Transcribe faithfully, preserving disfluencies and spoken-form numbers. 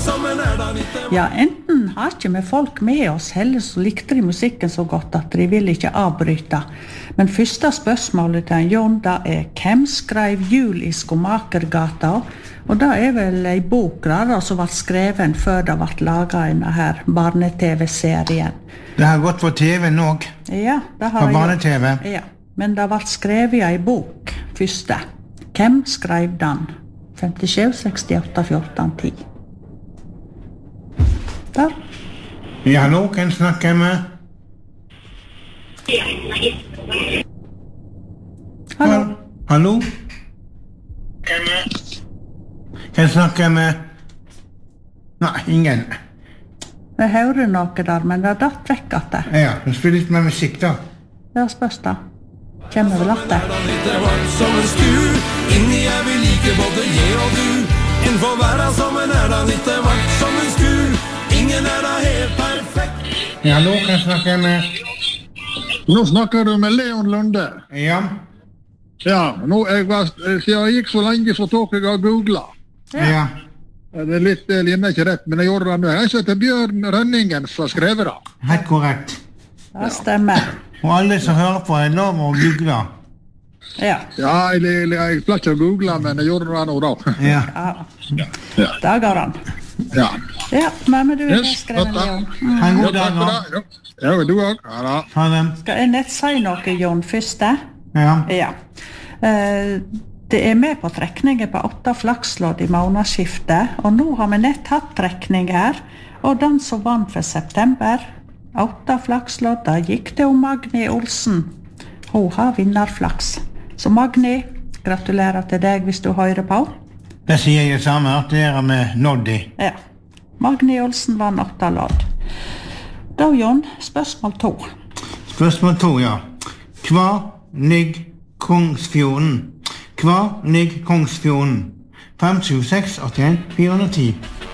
Ja, enten har ikke vi folk med oss, heller så likte de musikken så godt at de vil ikke avbryte. Men første spørsmålet til Jon, da er hvem skrev Jul i Skomakergata? Og det er vel en bok da, som var skreven før det ble laget en her barne-tv-serien. Det har gått for T V nå. Ja, det har For barne-tv. Ja, men det ble skrevet i en bok første. Hvem skrev den? femtisju, sekstiåtte, fjorten, ti. Der. Ja, hallo, hvem snakker jeg med? Hallo. Hallo? Hvem snakker jeg med? Nei, ingen. Jeg hører noe der, men det er datt vekk at det. Ja, men spill litt med musikk da. Ja, spørs da. Kjemmer vel at det. Inni er vi like både jeg og du. En får være som en er da litt vart som en skur. Ingen er da helt perfekt. Ja, hallo, hvem snakker jeg med? Nå snakker du med Leon Lunde. Ja. Ja, nå jeg var, siden jeg gikk så lenge så tok jeg og googlet. Ja. Det er litt det linjer ikke rett, men jeg gjorde det nå. Jeg heter Bjørn Rønningen som skrev det. Helt korrekt. Det stemmer. Og alle som hører på er lov å google. Ja. Ja, jeg, jeg, jeg pleier ikke å google, men jeg gjorde det nå da. Ja. Ja. Ja. Det går an. Ja. Ja, men du er Yes, skrevet, godt da. Jon. Ha en Ja, god dag takk for da. det. Ja, ja, du også. Ja da. Ha det. Skal jeg nett si noe, Jon, første? Ja. Ja. Eh, det er med på trekninger på åtte flakslodd i månedsskiftet, og nå har vi nett hatt trekning her, og den som vant for september, åtte flakslodd, da gikk det om Magni Olsen. Hun har vinnerflaks. Så Magni, gratulerer til deg hvis du hører på. Det sier jeg samme, at det er med Noddy. Ja. Magni Olsen var åtte lodd. Da, Jon, spørsmål to. Spørsmål to, ja. Hva ligger Kongsfjorden? Hva ligger Kongsfjorden? fem sju seks åtte en fire ti.